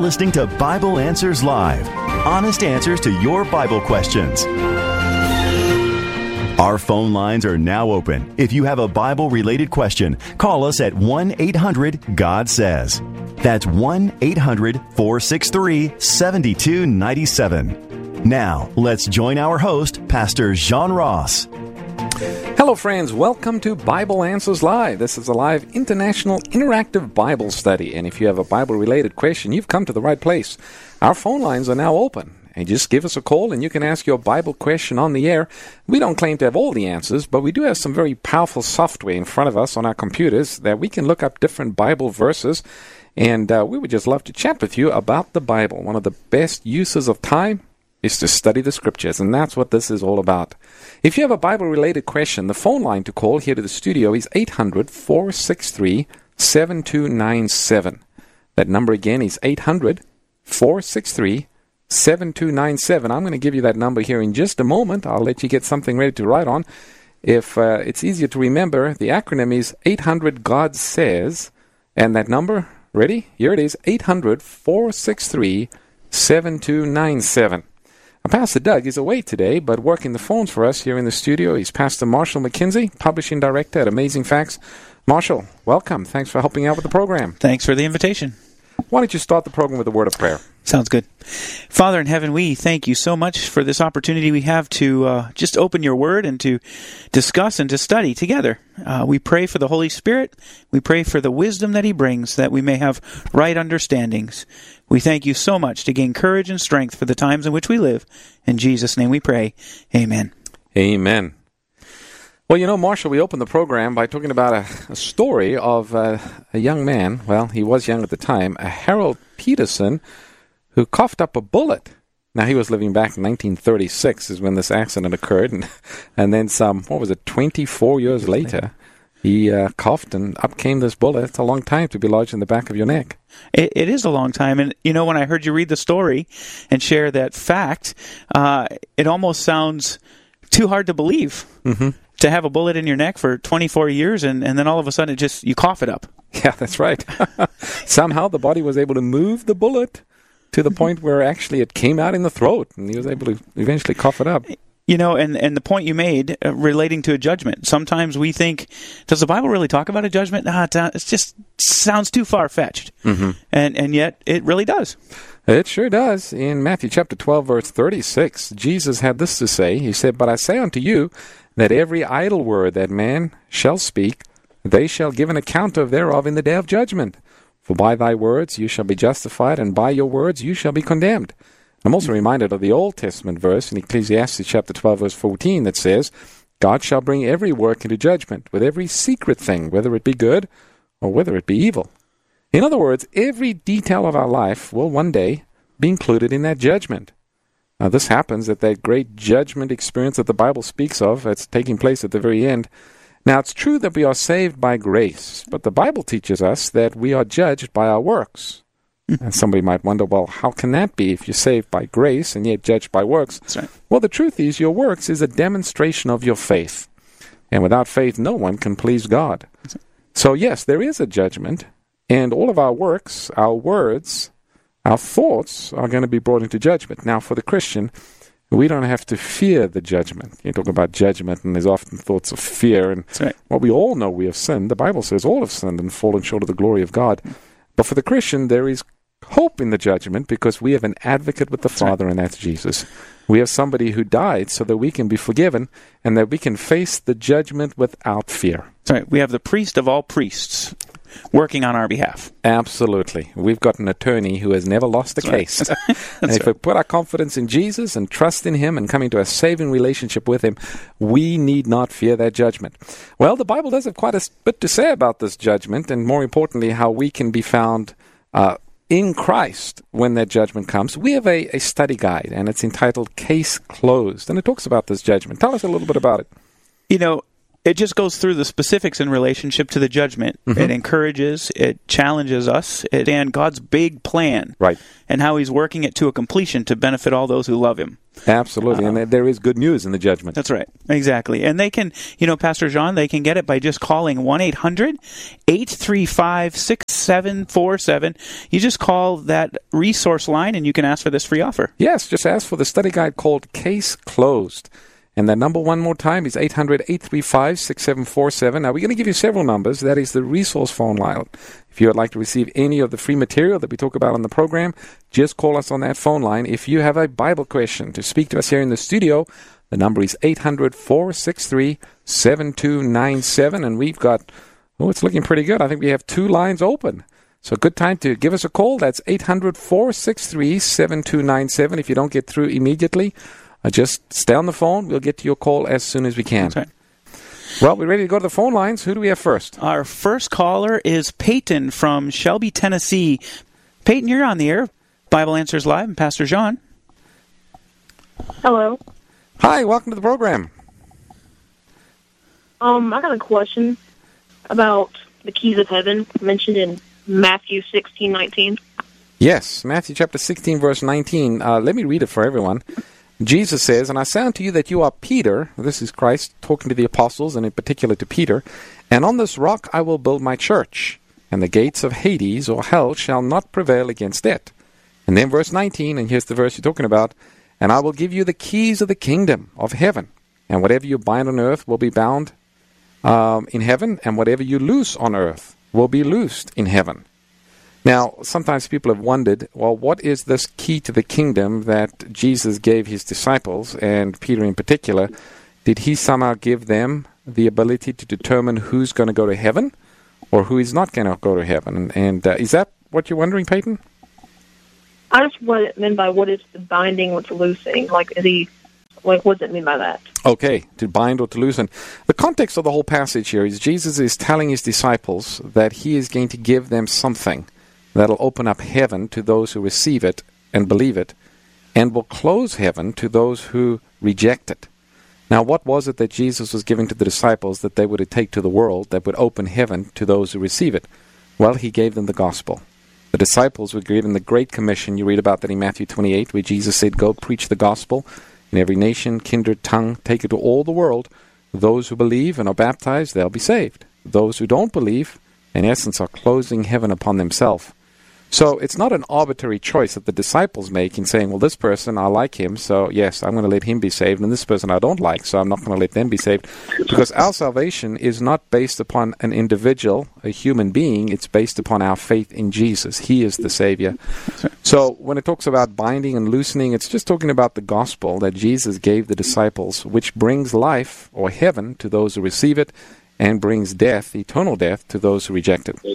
listening to Bible Answers Live, honest answers to your Bible questions. Our phone lines are now open. If you have a Bible-related question, call us at 1-800-GOD-SAYS. That's 1-800-463-7297. Now, let's join our host, Pastor John Ross. Hello, friends. Welcome to Bible Answers Live. This is a live international interactive Bible study. And if you have a Bible-related question, you've come to the right place. Our phone lines are now open. And just give us a call and you can ask your Bible question on the air. We don't claim to have all the answers, but we do have some very powerful software in front of us on our computers that we can look up different Bible verses. And we would just love to chat with you about the Bible. One of the best uses of time is to study the Scriptures, and that's what this is all about. If you have a Bible-related question, the phone line to call here to the studio is 800-463-7297. That number again is 800-463-7297. I'm going to give you that number here in just a moment. I'll let you get something ready to write on. If it's easier to remember, the acronym is 800-GOD-SAYS, and that number, ready? Here it is, 800-463-7297. Pastor Doug is away today, but working the phones for us here in the studio is Pastor Marshall McKenzie, Publishing Director at Amazing Facts. Marshall, welcome. Thanks for helping out with the program. Thanks for the invitation. Why don't you start the program with a word of prayer? Sounds good. Father in heaven, we thank you so much for this opportunity we have to just open your word and to discuss and to study together. We pray for the Holy Spirit. We pray for the wisdom that he brings, that we may have right understandings. We thank you so much to gain courage and strength for the times in which we live. In Jesus' name we pray. Amen. Amen. Well, you know, Marshall, we opened the program by talking about a story of a young man. Well, he was young at the time, a Harold Peterson, who coughed up a bullet. Now, he was living back in 1936 is when this accident occurred. And then 24 years later, he coughed and up came this bullet. It's a long time to be lodged in the back of your neck. It is a long time. And, you know, when I heard you read the story and share that fact, it almost sounds too hard to believe. Mm-hmm. To have a bullet in your neck for 24 years and then all of a sudden you cough it up. Yeah, that's right. Somehow the body was able to move the bullet to the point where actually it came out in the throat and he was able to eventually cough it up. You know, and the point you made relating to a judgment. Sometimes we think, does the Bible really talk about a judgment? It just sounds too far-fetched. Mm-hmm. And yet it really does. It sure does. In Matthew chapter 12, verse 36, Jesus had this to say. He said, "But I say unto you, that every idle word that man shall speak, they shall give an account of thereof in the day of judgment. For by thy words you shall be justified, and by your words you shall be condemned." I'm also reminded of the Old Testament verse in Ecclesiastes chapter 12, verse 14 that says, "God shall bring every work into judgment, with every secret thing, whether it be good or whether it be evil." In other words, every detail of our life will one day be included in that judgment. Now, this happens at that great judgment experience that the Bible speaks of. That's taking place at the very end. Now, it's true that we are saved by grace, but the Bible teaches us that we are judged by our works. And somebody might wonder, well, how can that be if you're saved by grace and yet judged by works? That's right. Well, the truth is your works is a demonstration of your faith. And without faith, no one can please God. Right. So, yes, there is a judgment, and all of our works, our words, our thoughts are going to be brought into judgment. Now, for the Christian, we don't have to fear the judgment. You talk about judgment, and there's often thoughts of fear. And right. Well, we all know we have sinned. The Bible says all have sinned and fallen short of the glory of God. But for the Christian, there is hope in the judgment because we have an advocate with the Father, and that's Jesus. We have somebody who died so that we can be forgiven and that we can face the judgment without fear. That's right. We have the priest of all priests working on our behalf. Absolutely. We've got an attorney who has never lost a case. And if we put our confidence in Jesus and trust in him and come into a saving relationship with him, we need not fear that judgment. Well, the Bible does have quite a bit to say about this judgment, and more importantly, how we can be found in Christ when that judgment comes. We have a study guide, and it's entitled Case Closed, and it talks about this judgment. Tell us a little bit about it. You know, it just goes through the specifics in relationship to the judgment. Mm-hmm. It encourages, it challenges us, and God's big plan, Right. and how He's working it to a completion to benefit all those who love Him. Absolutely. And there is good news in the judgment. That's right. Exactly. And they can, Pastor John, they can get it by just calling 1-800-835-6747. You just call that resource line and you can ask for this free offer. Yes, just ask for the study guide called Case Closed. And that number one more time is 800-835-6747. Now, we're going to give you several numbers. That is the resource phone line. If you would like to receive any of the free material that we talk about on the program, just call us on that phone line. If you have a Bible question to speak to us here in the studio, the number is 800-463-7297. And we've got, it's looking pretty good. I think we have 2 lines open. So good time to give us a call. That's 800-463-7297. If you don't get through immediately, just stay on the phone. We'll get to your call as soon as we can. That's right. Well, we're ready to go to the phone lines. Who do we have first? Our first caller is Peyton from Shelby, Tennessee. Peyton, you're on the air. Bible Answers Live and Pastor John. Hello. Hi, welcome to the program. I got a question about the keys of heaven mentioned in Matthew 16:19. Yes, Matthew chapter 16, verse 19. Let me read it for everyone. Jesus says, "And I say unto you that you are Peter," this is Christ talking to the apostles, and in particular to Peter, "and on this rock I will build my church, and the gates of Hades or hell shall not prevail against it." And then verse 19, and here's the verse you're talking about, "And I will give you the keys of the kingdom of heaven, and whatever you bind on earth will be bound in heaven, and whatever you loose on earth will be loosed in heaven." Now, sometimes people have wondered, well, what is this key to the kingdom that Jesus gave his disciples, and Peter in particular? Did he somehow give them the ability to determine who's going to go to heaven or who is not going to go to heaven? And is that what you're wondering, Peyton? I just what it meant by what is the binding, what's loosing. What does it mean by that? Okay, to bind or to loosen. The context of the whole passage here is Jesus is telling his disciples that he is going to give them something that'll open up heaven to those who receive it and believe it, and will close heaven to those who reject it. Now, what was it that Jesus was giving to the disciples that they would take to the world that would open heaven to those who receive it? Well, he gave them the gospel. The disciples were given the Great Commission. You read about that in Matthew 28, where Jesus said, "Go preach the gospel in every nation, kindred, tongue, take it to all the world. Those who believe and are baptized, they'll be saved. Those who don't believe, in essence, are closing heaven upon themselves." So it's not an arbitrary choice that the disciples make in saying, well, this person, I like him, so yes, I'm going to let him be saved, and this person I don't like, so I'm not going to let them be saved. Because our salvation is not based upon an individual, a human being, it's based upon our faith in Jesus. He is the Savior. So when it talks about binding and loosening, it's just talking about the gospel that Jesus gave the disciples, which brings life or heaven to those who receive it, and brings death, eternal death, to those who reject it.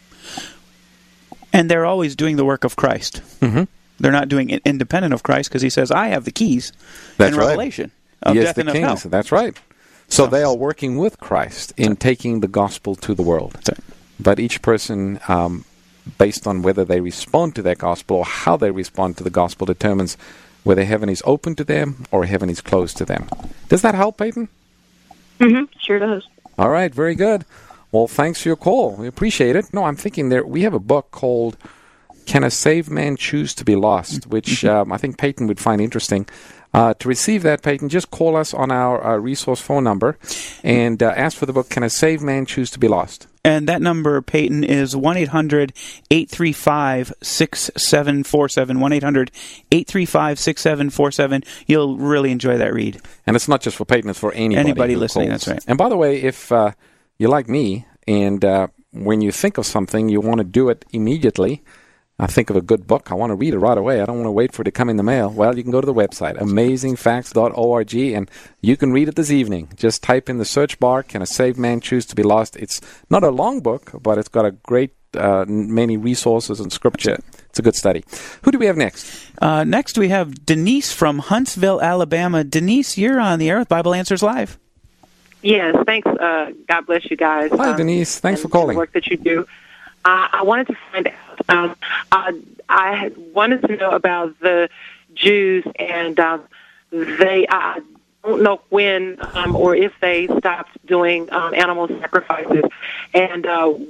And they're always doing the work of Christ. Mm-hmm. They're not doing it independent of Christ, because he says, I have the keys in Revelation of death and of hell. That's right. So they are working with Christ in taking the gospel to the world. But each person, based on whether they respond to that gospel or how they respond to the gospel, determines whether heaven is open to them or heaven is closed to them. Does that help, Peyton? Mm-hmm. Sure does. All right, very good. Well, thanks for your call. We appreciate it. No, I'm thinking we have a book called Can a Saved Man Choose to Be Lost, which I think Peyton would find interesting. To receive that, Peyton, just call us on our resource phone number and ask for the book, Can a Saved Man Choose to Be Lost? And that number, Peyton, is 1-800-835-6747, 1-800-835-6747. You'll really enjoy that read. And it's not just for Peyton, it's for anybody listening, calls. That's right. And by the way, if you're like me, and when you think of something, you want to do it immediately. I think of a good book, I want to read it right away. I don't want to wait for it to come in the mail. Well, you can go to the website, amazingfacts.org, and you can read it this evening. Just type in the search bar, Can a Saved Man Choose to Be Lost? It's not a long book, but it's got a great many resources and scripture. It's a good study. Who do we have next? Next we have Denise from Huntsville, Alabama. Denise, you're on the air with Bible Answers Live. Yes, thanks. God bless you guys. Hi, Denise. Thanks for calling. The work that you do. I wanted to find out. I wanted to know about the Jews, and they don't know when or if they stopped doing animal sacrifices, and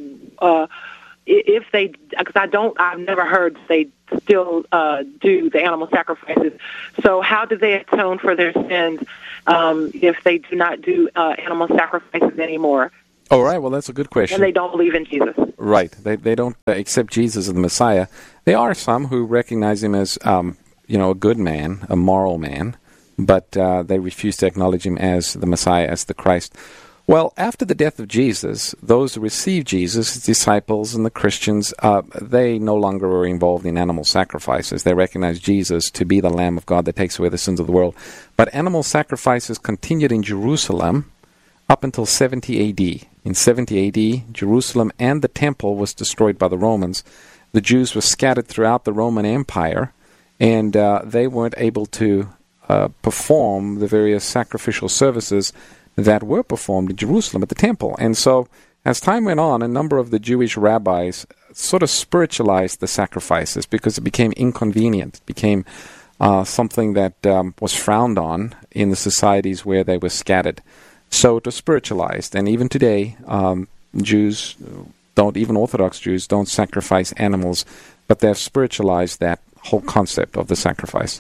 if they, because I've never heard they still do the animal sacrifices. So how do they atone for their sins if they do not do animal sacrifices anymore? All right, well, that's a good question. And they don't believe in Jesus. Right. They don't accept Jesus as the Messiah. There are some who recognize him as, a good man, a moral man, but they refuse to acknowledge him as the Messiah, as the Christ. Well, after the death of Jesus, those who received Jesus, his disciples and the Christians, they no longer were involved in animal sacrifices. They recognized Jesus to be the Lamb of God that takes away the sins of the world. But animal sacrifices continued in Jerusalem up until 70 A.D. In 70 A.D., Jerusalem and the temple was destroyed by the Romans. The Jews were scattered throughout the Roman Empire, and they weren't able to perform the various sacrificial services that were performed in Jerusalem at the temple. And so, as time went on, a number of the Jewish rabbis sort of spiritualized the sacrifices because it became inconvenient. It became something that was frowned on in the societies where they were scattered. So it was spiritualized, and even today, Jews don't, even Orthodox Jews, don't sacrifice animals, but they've spiritualized that whole concept of the sacrifice.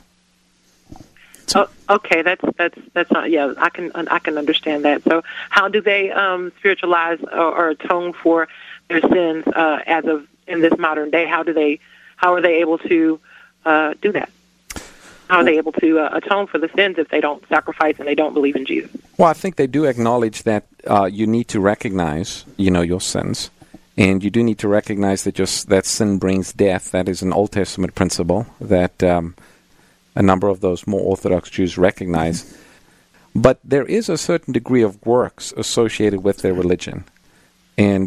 Oh, okay, that's not, yeah. I can understand that. So, how do they spiritualize or atone for their sins as of in this modern day? How are they able to do that? How are they able to atone for the sins if they don't sacrifice and they don't believe in Jesus? Well, I think they do acknowledge that you need to recognize, your sins, and you do need to recognize that that sin brings death. That is an Old Testament principle that a number of those more Orthodox Jews recognize. But there is a certain degree of works associated with their religion, and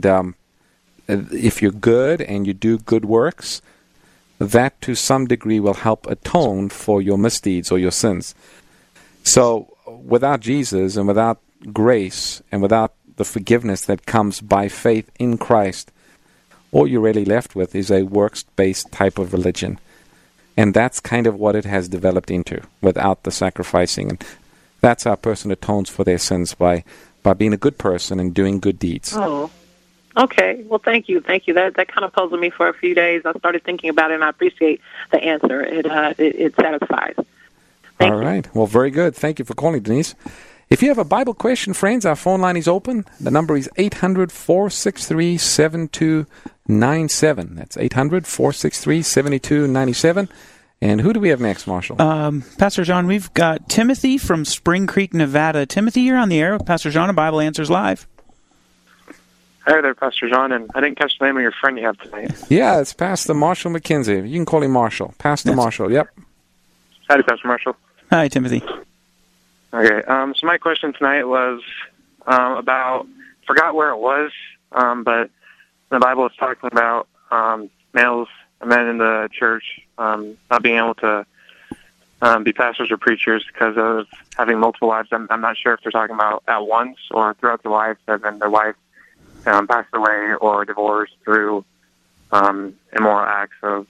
if you're good and you do good works, that to some degree will help atone for your misdeeds or your sins. So without Jesus and without grace and without the forgiveness that comes by faith in Christ, all you're really left with is a works-based type of religion. And that's kind of what it has developed into without the sacrificing. And that's how a person atones for their sins, by being a good person and doing good deeds. Oh. Okay. Well, thank you. That kind of puzzled me for a few days. I started thinking about it, and I appreciate the answer. It satisfies. Thank you. All right. Well, very good. Thank you for calling, Denise. If you have a Bible question, friends, our phone line is open. The number is 800-463-7297. That's 800-463-7297. And who do we have next, Marshall? Pastor John, we've got Timothy from Spring Creek, Nevada. Timothy, you're on the air with Pastor John of Bible Answers Live. Hi there, Pastor John, and I didn't catch the name of your friend you have tonight. Yeah, it's Pastor Marshall McKenzie. You can call him Marshall. Pastor Marshall, yep. Hi, Pastor Marshall. Hi, Timothy. Okay, so my question tonight was about, forgot where it was, but the Bible is talking about males and men in the church not being able to be pastors or preachers because of having multiple wives. I'm not sure if they're talking about at once or throughout their lives, and then their wife passed away or divorced through immoral acts of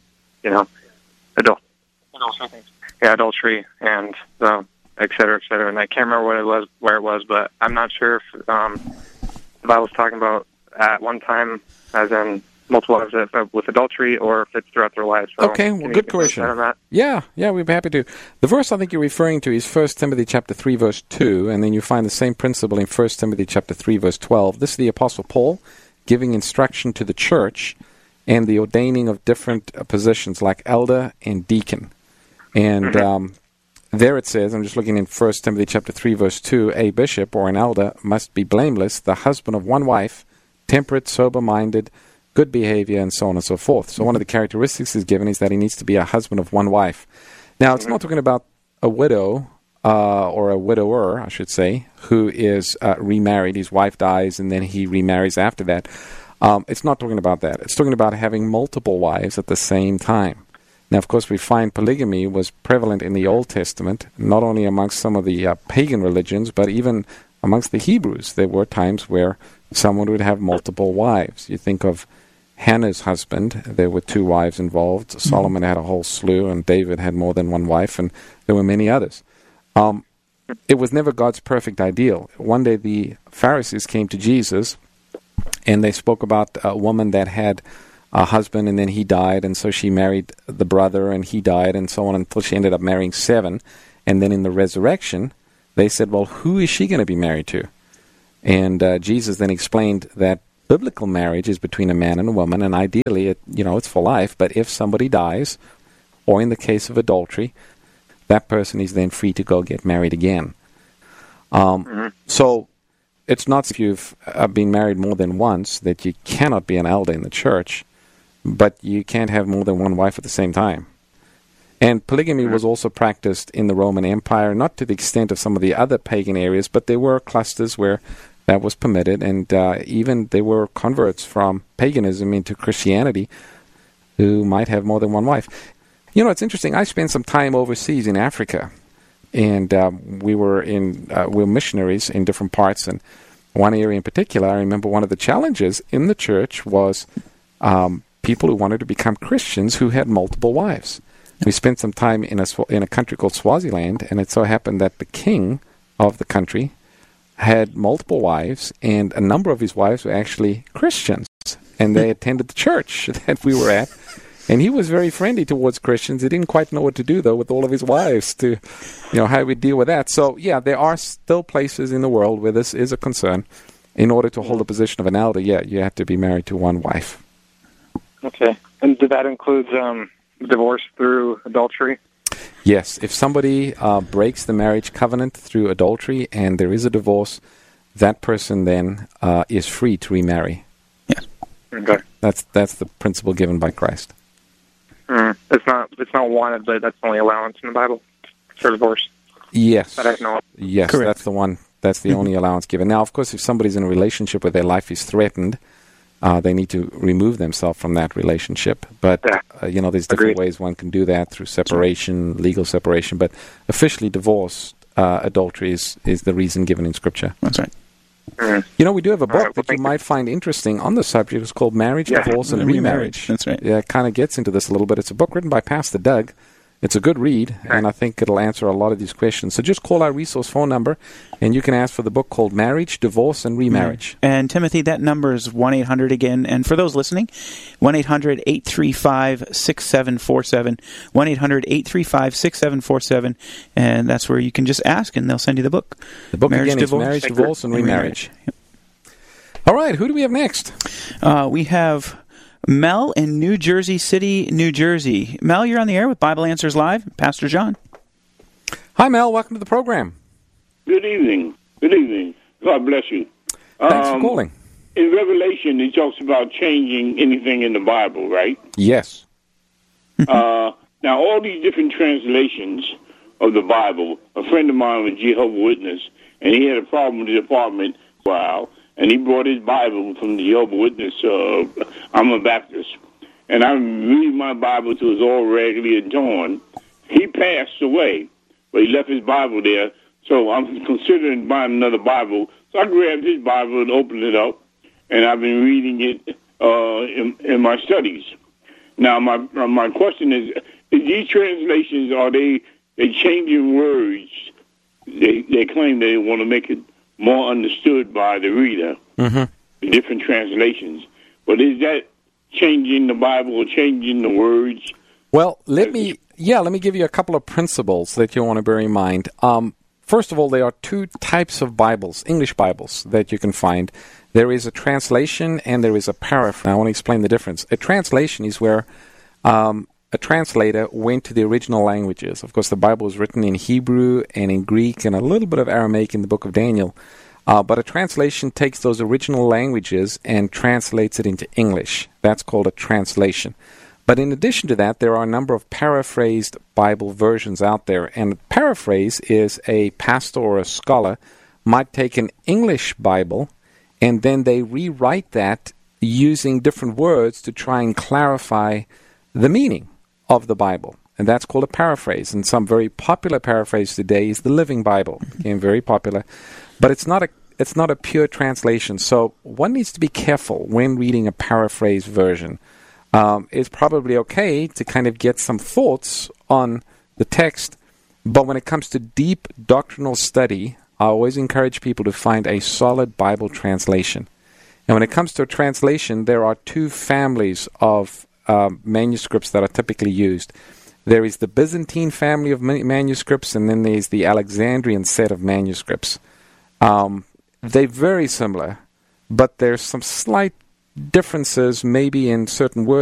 adultery, and et cetera, et cetera. And I can't remember where it was, but I'm not sure if the Bible's talking about at one time, as in multiple wives with adultery, or if it's throughout their lives. So okay, well, good question. Yeah, we'd be happy to. The verse I think you're referring to is 1 Timothy chapter 3, verse 2, and then you find the same principle in 1 Timothy chapter 3, verse 12. This is the Apostle Paul giving instruction to the church and the ordaining of different positions like elder and deacon. And there it says, I'm just looking in 1 Timothy chapter 3, verse 2, a bishop or an elder must be blameless, the husband of one wife, temperate, sober-minded, good behavior, and so on and so forth. So one of the characteristics is given is that he needs to be a husband of one wife. Now, it's not talking about a widow or a widower, I should say, who is remarried. His wife dies, and then he remarries after that. It's not talking about that. It's talking about having multiple wives at the same time. Now, of course, we find polygamy was prevalent in the Old Testament, not only amongst some of the pagan religions, but even amongst the Hebrews. There were times where someone would have multiple wives. You think of Hannah's husband. There were two wives involved. Solomon had a whole slew, and David had more than one wife, and there were many others. it was never God's perfect ideal. One day the Pharisees came to Jesus, and they spoke about a woman that had a husband, and then he died, and so she married the brother, and he died, and so on, until she ended up marrying 7. And then in the resurrection, they said, well, who is she going to be married to? And Jesus then explained that biblical marriage is between a man and a woman, and ideally, it's for life. But if somebody dies, or in the case of adultery, that person is then free to go get married again. So it's not if you've been married more than once that you cannot be an elder in the church, but you can't have more than one wife at the same time. And polygamy was also practiced in the Roman Empire, not to the extent of some of the other pagan areas, but there were clusters where that was permitted, and even there were converts from paganism into Christianity who might have more than one wife. It's interesting. I spent some time overseas in Africa, and we were missionaries in different parts, and one area in particular, I remember one of the challenges in the church was people who wanted to become Christians who had multiple wives. We spent some time in a country called Swaziland, and it so happened that the king of the country had multiple wives, and a number of his wives were actually Christians, and they attended the church that we were at. And he was very friendly towards Christians. He didn't quite know what to do, though, with all of his wives to, how we deal with that. So, yeah, there are still places in the world where this is a concern. In order to hold the position of an elder, you have to be married to one wife. Okay. And did that include divorce through adultery? Yes. If somebody breaks the marriage covenant through adultery and there is a divorce, that person then is free to remarry. Yes. Okay. That's the principle given by Christ. It's not wanted, but that's the only allowance in the Bible for divorce. Yes. That I know. Yes, correct. That's the one. That's the only allowance given. Now, of course, if somebody's in a relationship where their life is threatened, they need to remove themselves from that relationship. But there's different ways one can do that through separation, legal separation. But officially, divorce, adultery is the reason given in Scripture. That's right. We do have a book that you might find interesting on the subject. It's called Marriage, Divorce, and Remarriage. That's right. Yeah, it kind of gets into this a little bit. It's a book written by Pastor Doug. It's a good read, and I think it'll answer a lot of these questions. So just call our resource phone number, and you can ask for the book called Marriage, Divorce, and Remarriage. And, Timothy, that number is 1-800 again. And for those listening, 1-800-835-6747, 1-800-835-6747, and that's where you can just ask, and they'll send you the book. The book again is Marriage, Divorce, and Remarriage. Yep. All right, who do we have next? We have Mel in New Jersey City, New Jersey. Mel, you're on the air with Bible Answers Live. Pastor John. Hi, Mel. Welcome to the program. Good evening. Good evening. God bless you. Thanks for calling. In Revelation, it talks about changing anything in the Bible, right? Yes. Now, all these different translations of the Bible, a friend of mine was Jehovah's Witness, and he had a problem with the apartment for a while. And he brought his Bible from the Jehovah's Witness. I'm a Baptist. And I'm reading my Bible till it's all raggedy and torn. He passed away, but he left his Bible there. So I'm considering buying another Bible. So I grabbed his Bible and opened it up, and I've been reading it in my studies. Now, my question is these translations, are they changing words? They claim they want to make it more understood by the reader, the different translations. But is that changing the Bible or changing the words? Well, let me give you a couple of principles that you want to bear in mind. First of all, there are two types of Bibles, English Bibles, that you can find. There is a translation and there is a paraphrase. I want to explain the difference. A translation is where a translator went to the original languages. Of course, the Bible was written in Hebrew and in Greek and a little bit of Aramaic in the book of Daniel. But a translation takes those original languages and translates it into English. That's called a translation. But in addition to that, there are a number of paraphrased Bible versions out there. And a paraphrase is a pastor or a scholar might take an English Bible and then they rewrite that using different words to try and clarify the meaning of the Bible. And that's called a paraphrase. And some very popular paraphrase today is the Living Bible. Again, very popular. But it's not a pure translation. So one needs to be careful when reading a paraphrase version. It's probably okay to kind of get some thoughts on the text But when it comes to deep doctrinal study, I always encourage people to find a solid Bible translation. And when it comes to a translation, there are two families of manuscripts that are typically used. There is the Byzantine family of manuscripts, and then there's the Alexandrian set of manuscripts. They're very similar, but there's some slight differences maybe in certain words